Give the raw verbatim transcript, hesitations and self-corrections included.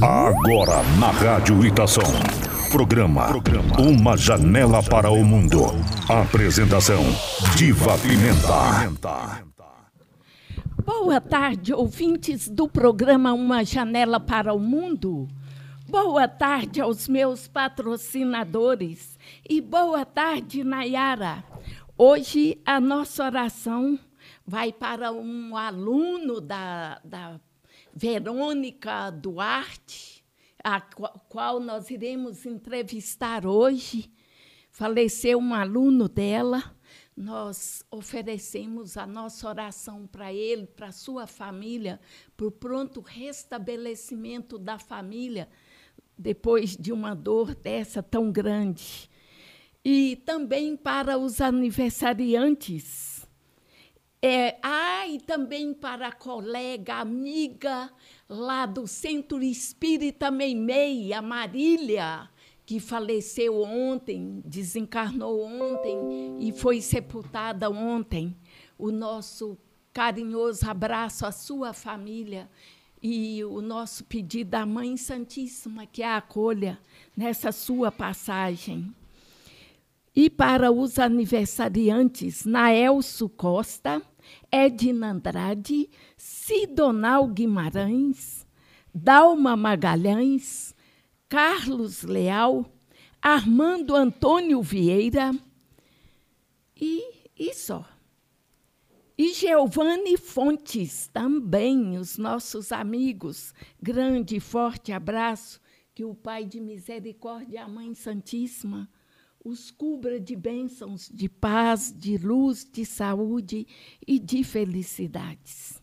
Agora na Rádio Itação. Programa, Programa Uma Janela para o Mundo. Apresentação: Diva Pimenta. Boa tarde, ouvintes do programa Uma Janela para o Mundo. Boa tarde aos meus patrocinadores. E boa tarde, Nayara. Hoje a nossa oração vai para um aluno da, da Verônica Duarte, a qual nós iremos entrevistar hoje. Faleceu um aluno dela. Nós oferecemos a nossa oração para ele, para a sua família, para o pronto restabelecimento da família, depois de uma dor dessa tão grande. E também para os aniversariantes. É, ah, e também para a colega, amiga lá do Centro Espírita Meimei, a Marília, que faleceu ontem, desencarnou ontem e foi sepultada ontem. O nosso carinhoso abraço à sua família e o nosso pedido à Mãe Santíssima que a acolha nessa sua passagem. E para os aniversariantes, Naelso Costa, Edna Andrade, Sidonal Guimarães, Dalma Magalhães, Carlos Leal, Armando Antônio Vieira e, e só. E Giovanni Fontes, também, os nossos amigos. Grande e forte abraço, que o Pai de Misericórdia e a Mãe Santíssima os cubra de bênçãos, de paz, de luz, de saúde e de felicidades.